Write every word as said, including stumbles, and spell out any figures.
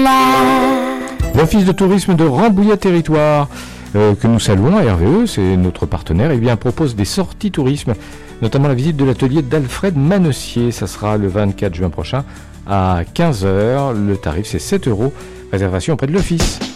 L'Office de tourisme de Rambouillet Territoire, euh, que nous saluons à R V E, c'est notre partenaire, eh bien, propose des sorties tourisme, notamment la visite de l'atelier d'Alfred Manessier. Ça sera le vingt-quatre juin prochain à quinze heures. Le tarif, c'est sept euros. Réservation auprès de l'Office.